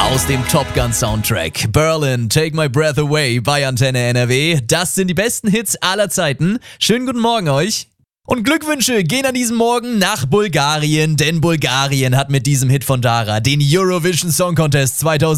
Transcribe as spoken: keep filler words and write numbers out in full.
aus dem Top Gun Soundtrack. Berlin, Take My Breath Away bei Antenne N R W. Das sind die besten Hits aller Zeiten. Schönen guten Morgen euch. Und Glückwünsche gehen an diesem Morgen nach Bulgarien, denn Bulgarien hat mit diesem Hit von Dara den Eurovision Song Contest zwanzig